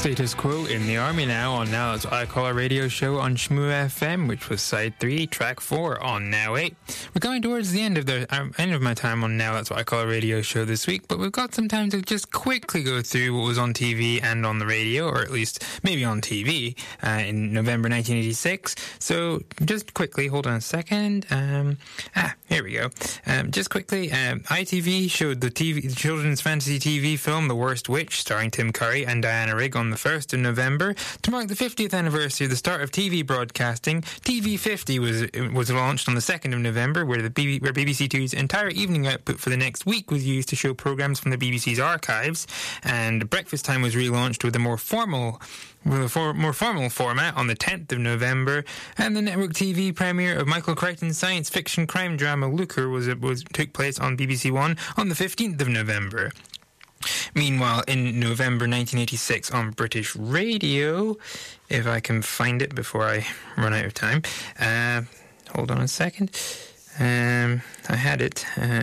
Status Quo in the Army now on Now That's What I Call a Radio Show on Shmoo FM, which was side 3, track 4 on Now 8. We're going towards the end of my time on Now That's What I Call a Radio Show this week, but we've got some time to just quickly go through what was on TV and on the radio, or at least maybe on TV, in November 1986. So just quickly, hold on a second. Here we go. Just quickly, ITV showed the children's fantasy TV film The Worst Witch, starring Tim Curry and Diana Rigg, on the 1st of November. To mark the 50th anniversary of the start of TV broadcasting, TV50 was launched on the 2nd of November, where BBC Two's entire evening output for the next week was used to show programmes from the BBC's archives, and Breakfast Time was relaunched with a more formal format on the 10th of November, and the network TV premiere of Michael Crichton's science fiction crime drama Looker took place on BBC One on the 15th of November. Meanwhile, in November 1986 on British Radio, if I can find it before I run out of time, hold on a second, I had it,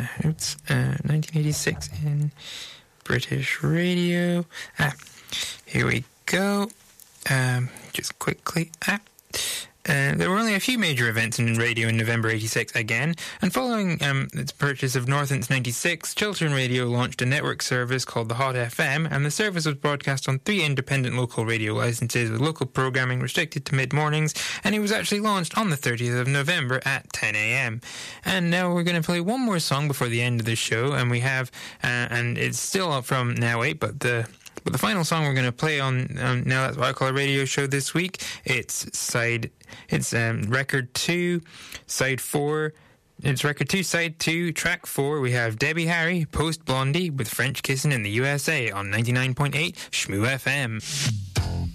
1986 in British Radio, here we go, just quickly, there were only a few major events in radio in November 86 again, and following its purchase of Northants 96, Chiltern Radio launched a network service called the Hot FM, and the service was broadcast on 3 independent local radio licenses with local programming restricted to mid-mornings, and it was actually launched on the 30th of November at 10 a.m. And now we're going to play one more song before the end of the show, and we have, and it's still from Now 8, but the final song we're going to play on Now That's What I Call a Radio Show this week, it's record 2, side 4. It's record 2, side 2, track 4. We have Debbie Harry, Post Blondie with French Kissing in the USA on 99.8 Shmoo FM.